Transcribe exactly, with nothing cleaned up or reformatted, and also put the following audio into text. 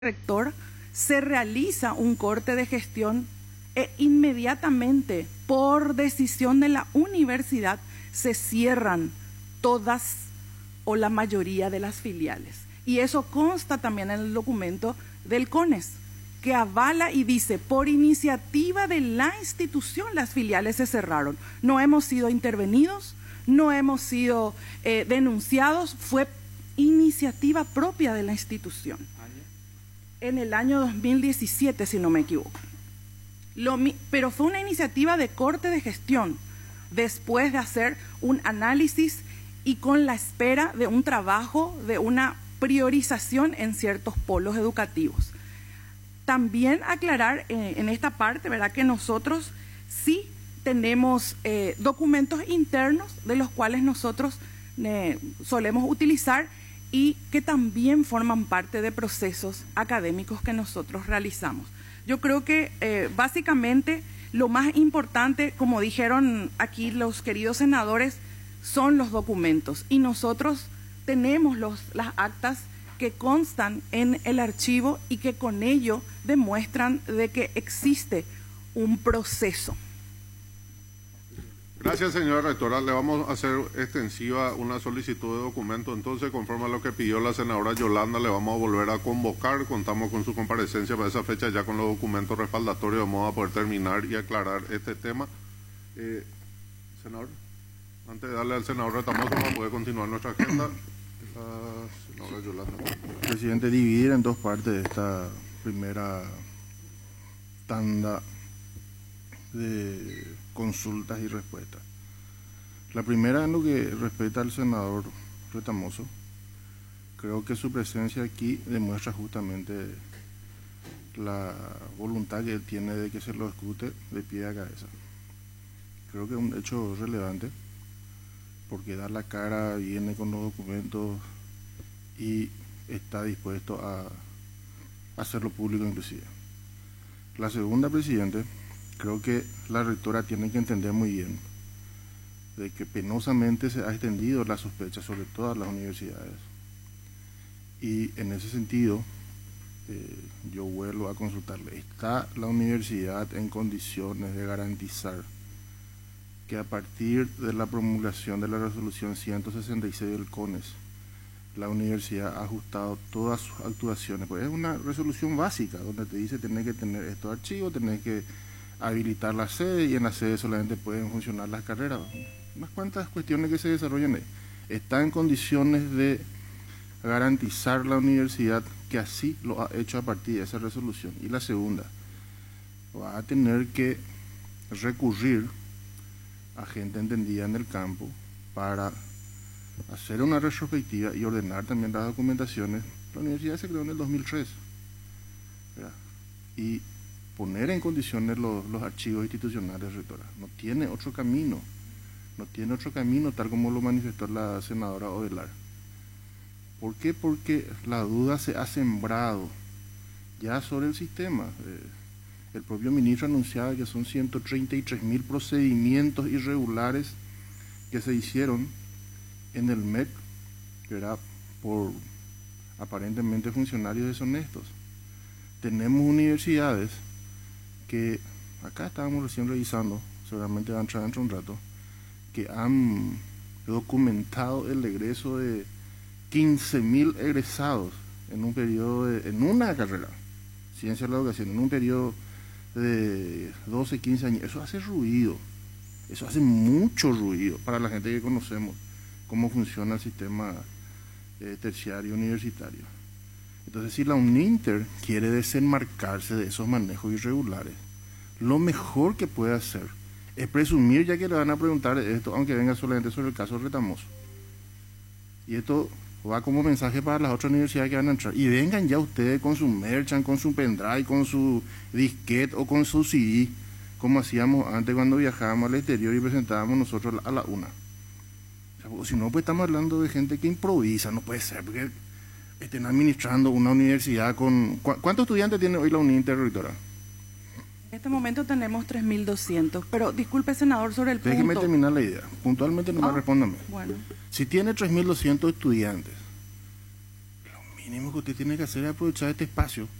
rector, se realiza un corte de gestión e inmediatamente, por decisión de la universidad, se cierran todas o la mayoría de las filiales. Y eso consta también en el documento del CONES, que avala y dice, por iniciativa de la institución las filiales se cerraron. No hemos sido intervenidos, no hemos sido eh, denunciados, fue iniciativa propia de la institución. En el año dos mil diecisiete, si no me equivoco. Lo, pero fue una iniciativa de corte de gestión, después de hacer un análisis y con la espera de un trabajo, de una priorización en ciertos polos educativos. También aclarar eh, en esta parte, ¿verdad?, que nosotros sí tenemos eh, documentos internos de los cuales nosotros eh, solemos utilizar y que también forman parte de procesos académicos que nosotros realizamos. Yo creo que eh, básicamente lo más importante, como dijeron aquí los queridos senadores, son los documentos, y nosotros tenemos los, las actas que constan en el archivo y que con ello demuestran de que existe un proceso. Gracias, señora rectora. Le vamos a hacer extensiva una solicitud de documento. Entonces, conforme a lo que pidió la senadora Yolanda, le vamos a volver a convocar. Contamos con su comparecencia para esa fecha, ya con los documentos respaldatorios vamos a poder terminar y aclarar este tema. Eh, senador, antes de darle al senador Retamoso, vamos a poder continuar nuestra agenda. La senadora Yolanda. Presidente, dividir en dos partes esta primera tanda de consultas y respuestas. La primera, en lo que respecta al senador Retamoso, creo que su presencia aquí demuestra justamente la voluntad que él tiene de que se lo escute de pie a cabeza. Creo que es un hecho relevante, porque da la cara, viene con los documentos y está dispuesto a hacerlo público inclusive. La segunda, presidente, creo que la rectora tiene que entender muy bien de que penosamente se ha extendido la sospecha sobre todas las universidades. Y en ese sentido, eh, yo vuelvo a consultarle. ¿Está la universidad en condiciones de garantizar que a partir de la promulgación de la resolución ciento sesenta y seis del CONES, la universidad ha ajustado todas sus actuaciones? Pues es una resolución básica donde te dice tener que tener estos archivos, tener que habilitar la sede, y en la sede solamente pueden funcionar las carreras. Unas cuantas cuestiones que se desarrollan ahí. ¿Está en condiciones de garantizar la universidad que así lo ha hecho a partir de esa resolución? Y la segunda, va a tener que recurrir a gente entendida en el campo para hacer una retrospectiva y ordenar también las documentaciones. La universidad se creó en el dos mil tres, ¿verdad? Y poner en condiciones los, los archivos institucionales, rectora. No tiene otro camino, no tiene otro camino, tal como lo manifestó la senadora Ovelar. ¿Por qué? Porque la duda se ha sembrado ya sobre el sistema. Eh, el propio ministro anunciaba que son ciento treinta y tres mil procedimientos irregulares que se hicieron en el M E C, ¿verdad?, por aparentemente funcionarios deshonestos. Tenemos universidades que, acá estábamos recién revisando, seguramente va a entrar dentro de un rato, que han documentado el egreso de quince mil egresados en un periodo de, en una carrera, ciencia de la educación, en un periodo de doce, quince años. Eso hace ruido, eso hace mucho ruido para la gente que conocemos cómo funciona el sistema eh, terciario universitario. Entonces, si la UNINTER quiere desenmarcarse de esos manejos irregulares, lo mejor que puede hacer es presumir, ya que le van a preguntar esto, aunque venga solamente sobre el caso Retamoso. Y esto va como mensaje para las otras universidades que van a entrar. Y vengan ya ustedes con su merchant, con su pendrive, con su disquete o con su C D, como hacíamos antes cuando viajábamos al exterior y presentábamos nosotros a la una. O si no, pues estamos hablando de gente que improvisa, no puede ser, porque estén administrando una universidad con... ¿Cuántos estudiantes tiene hoy la UNINTER, rectora? En este momento tenemos tres mil doscientos, pero disculpe, senador, sobre el punto... Déjeme terminar la idea, puntualmente nomás oh, respóndame. Bueno. Si tiene tres mil doscientos estudiantes, lo mínimo que usted tiene que hacer es aprovechar este espacio